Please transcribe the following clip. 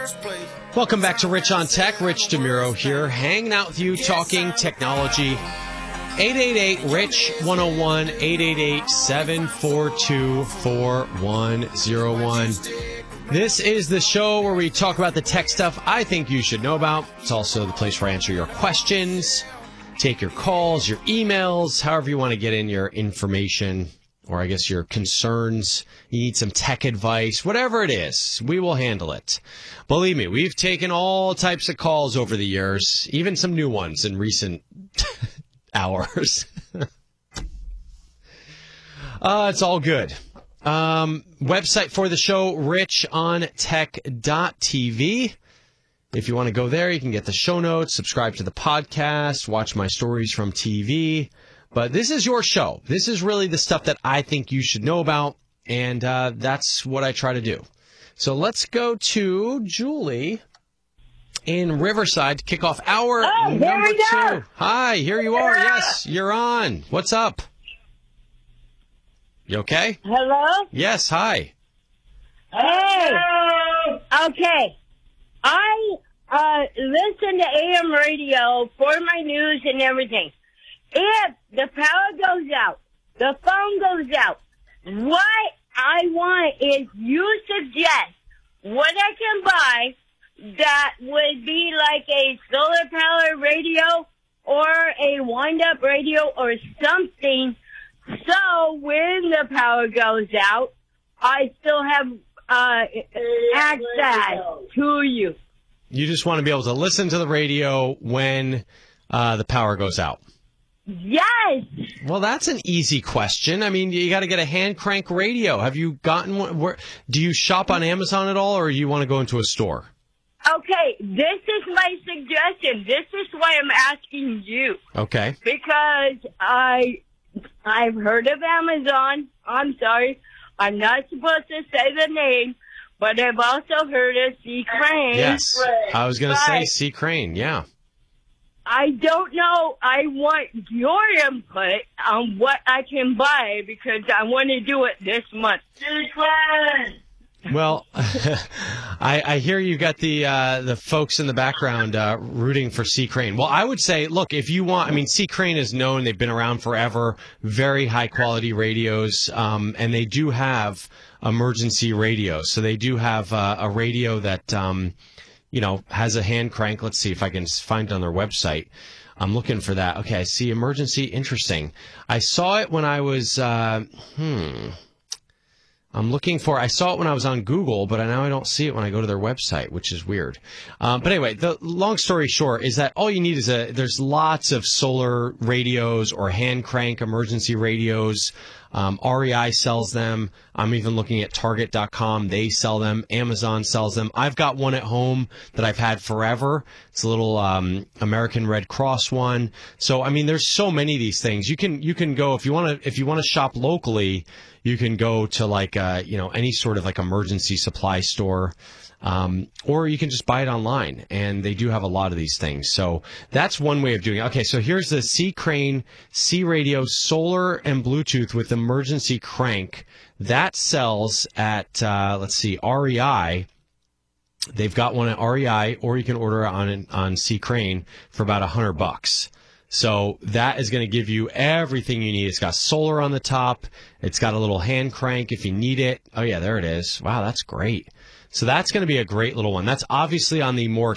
Welcome back to Rich on Tech. Rich DeMuro here, hanging out with you, talking technology. 888-RICH-101, 888-742-4101. This is the show where we talk about the tech stuff I think you should know about. It's also the place where I answer your questions, take your calls, your emails, however you want to get in your information, or I guess your concerns. You need some tech advice, whatever it is, we will handle it. Believe me, we've taken all types of calls over the years, even some new ones in recent hours. It's all good. Website for the show, richontech.tv. If you want to go there, you can get the show notes, subscribe to the podcast, watch my stories from TV. But this is your show. This is really the stuff that I think you should know about, and that's what I try to do. So let's go to Julie in Riverside to kick off hour number 2. Hi, here you are. Yes, you're on. What's up? You okay? Hello? Yes, hi. Hey. Okay. I listen to AM radio for my news and everything. If the power goes out, the phone goes out, what I want is you suggest what I can buy that would be like a solar power radio or a wind-up radio or something, so when the power goes out, I still have access to you. You just want to be able to listen to the radio when the power goes out. Yes. Well, that's an easy question. I mean, you got to get a hand crank radio. Have you gotten one? Do you shop on Amazon at all, or you want to go into a store? Okay, this is my suggestion. This is why I'm asking you. Okay. Because I've heard of Amazon. I'm sorry. I'm not supposed to say the name, but I've also heard of C. Crane. Yes. I was going to say C. Crane, yeah. I don't know. I want your input on what I can buy because I want to do it this month. C. Crane! Well, I hear you got the folks in the background rooting for C. Crane. Well, I would say, look, if you want, I mean, C. Crane is known. They've been around forever, very high-quality radios, and they do have emergency radios. So they do have a radio that, has a hand crank. Let's see if I can find it on their website. I'm looking for that. Okay, I see emergency. Interesting. I saw it when I was, I saw it when I was on Google, but now I don't see it when I go to their website, which is weird. But anyway, the long story short is that all you need is there's lots of solar radios or hand crank emergency radios. REI sells them. I'm even looking at Target.com. They sell them. Amazon sells them. I've got one at home that I've had forever. It's a little American Red Cross one. So I mean, there's so many of these things. You can go if you want to shop locally. You can go to like any sort of like emergency supply store. Or you can just buy it online, and they do have a lot of these things. So that's one way of doing it. Okay, so here's the C. Crane C Radio solar and Bluetooth with emergency crank. That sells at, REI. They've got one at REI, or you can order it on C. Crane for about $100. So that is going to give you everything you need. It's got solar on the top. It's got a little hand crank if you need it. Oh, yeah, there it is. Wow, that's great. So that's going to be a great little one. That's obviously on the more